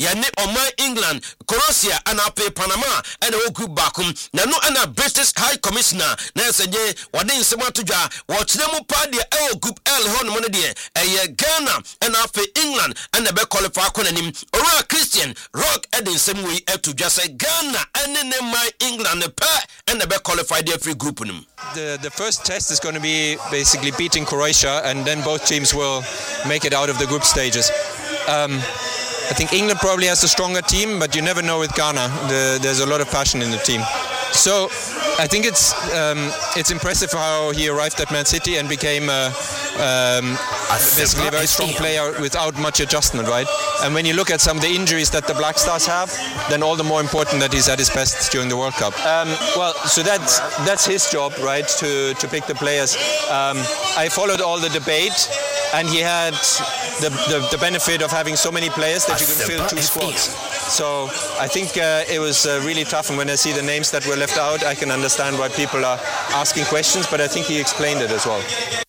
yɛne Oman England Croatia ana ape Panama ana o group bakum na no ana British High Commissioner na esenye wode nsem atodwa wo kyerɛ mu pa de e group L ho no ne de eye Ghana ana ape England ana be qualify konanim ora Christian Rock ede nsem wi atodwa say Ghana ene ne man England pa ana be qualify the free group nim. The first test is going to be basically beating Croatia, and then both teams will make it out of the group stages. I think England probably has a stronger team, but you never know with Ghana. There's a lot of passion in the team. So I think it's impressive how he arrived at Man City and became basically a very strong player without much adjustment, right? And when you look at some of the injuries that the Black Stars have, then all the more important that he's at his best during the World Cup. Well, so that's his job, right, to pick the players. I followed all the debate, and he had the benefit of having so many players that you can fill two squads. So I think it was really tough, and when I see the names that were left out, I can understand why people are asking questions, but I think he explained it as well.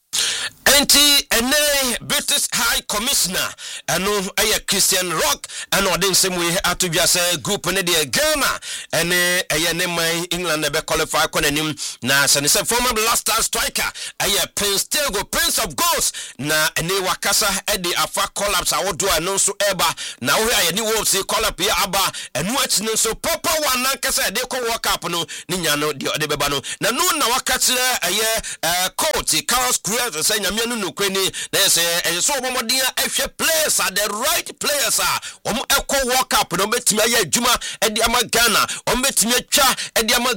British High Commissioner eno aye Christian Rock eno odin semwe atodwa say group ne de Ghana ene aye ne man England be qualify konanim na say former Black Stars striker aye Prince of Goals na ene wakasa ede afa collapse awodo eno so eba na wo aye ni Wolves collapse ya aba eno achi no so papa wan nankasa de ko World Cup no ni nya no de beba no na no na wakatire aye coach Carlos Cruz say nyame no nokweni na say so omodia ehwe players are the right players are ekọ World Cup no betimi aye adwuma ede ama Ghana betimi atwa ede ama